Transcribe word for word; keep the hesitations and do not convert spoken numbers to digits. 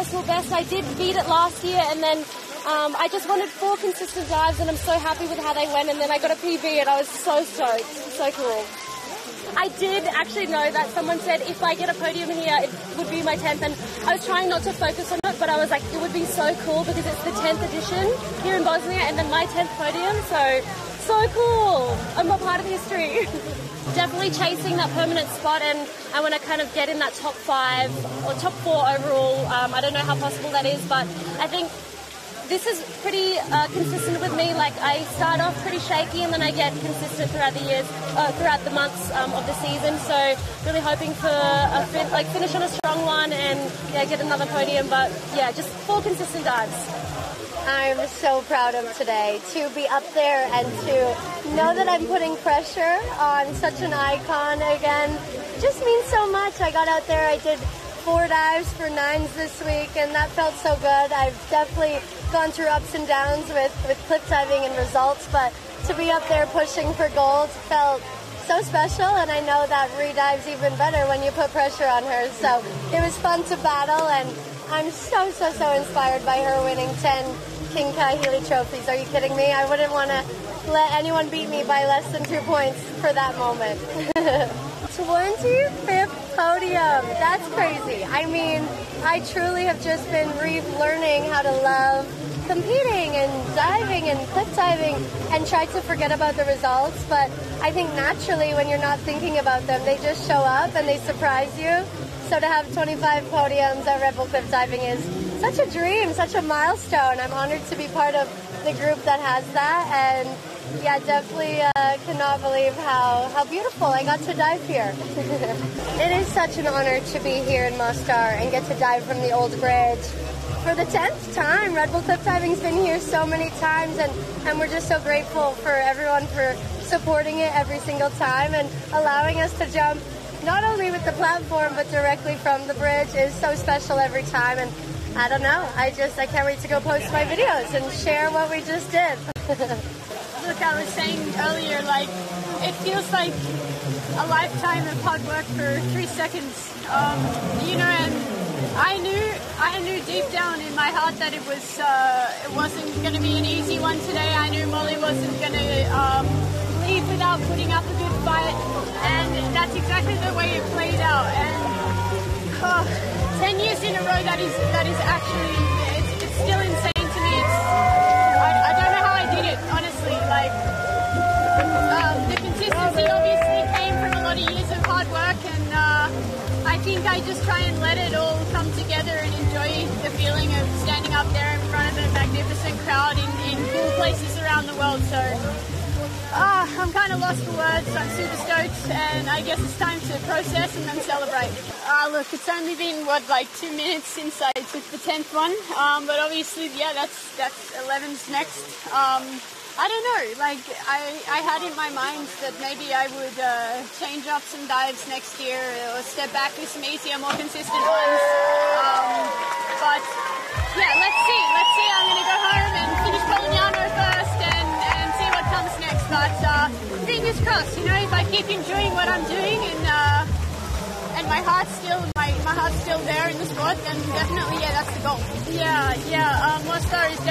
personal best. I did beat it last year, and then um, I just wanted four consistent dives, and I'm so happy with how they went, and then I got a P B, and I was so stoked. So cool. I did actually know that someone said if I get a podium here, it would be my tenth, and I was trying not to focus on it, but I was like, it would be so cool because it's the tenth edition here in Bosnia, and then my tenth podium, so, so cool. I'm a part of history. Definitely chasing that permanent spot, and I want to kind of get in that top five or top four overall. Um, I don't know how possible that is, but I think this is pretty uh, consistent with me. Like, I start off pretty shaky, and then I get consistent throughout the years, uh, throughout the months um, of the season. So really hoping for a fin- like finish on a strong one and yeah, get another podium. But yeah, just four consistent dives. I'm so proud of today to be up there and to know that I'm putting pressure on such an icon again. Just means so much. I got out there, I did four dives for nines this week, and that felt so good. I've definitely gone through ups and downs with, with cliff diving and results, but to be up there pushing for gold felt so special, and I know that re-dive's even better when you put pressure on her. So it was fun to battle, and I'm so, so, so inspired by her winning ten King Kahili trophies. Are you kidding me? I wouldn't want to let anyone beat me by less than two points for that moment. twenty-fifth podium. That's crazy. I mean, I truly have just been relearning how to love competing and diving and cliff diving and try to forget about the results. But I think naturally when you're not thinking about them, they just show up and they surprise you. So to have twenty-five podiums at Red Bull Cliff Diving is such a dream, such a milestone. I'm honored to be part of the group that has that, and yeah, definitely uh, cannot believe how, how beautiful I got to dive here. It is such an honor to be here in Mostar and get to dive from the old bridge for the tenth time. Red Bull Cliff Diving's been here so many times, and, and we're just so grateful for everyone for supporting it every single time and allowing us to jump not only with the platform but directly from the bridge is so special every time. And I don't know, I just, I can't wait to go post my videos and share what we just did. Look, I was saying earlier, like, it feels like a lifetime of hard work for three seconds. Um, you know, and I knew, I knew deep down in my heart that it was, uh, it wasn't going to be an easy one today. I knew Molly wasn't going to um, leave without putting up a good fight, and that's exactly the way it played out. And oh, ten years in a row, that is, that is actually, it's, it's still insane to me. It's, I, I don't know how I did it, honestly. Like, um, the consistency obviously came from a lot of years of hard work, and uh, I think I just try and let it all come together and enjoy the feeling of standing up there in front of a magnificent crowd in, in cool places around the world. So uh, I'm kind of lost for words. I'm super stoked, and I guess it's time to process and then celebrate. Uh, look, it's only been, what, like two minutes since I took the tenth one, um, but obviously, yeah, that's that's eleven's next. Um, I don't know, like, I, I had in my mind that maybe I would uh, change up some dives next year or step back with some easier, more consistent ones. Um, but, yeah, let's see, let's see. I'm going to go home and finish Polignano first and, and see what comes next. But uh, fingers crossed, you know, if I keep enjoying what I'm doing and uh, and my heart's still my, my heart's still there in the sport, then definitely, yeah, that's the goal. Yeah, yeah, um, Mostar is definitely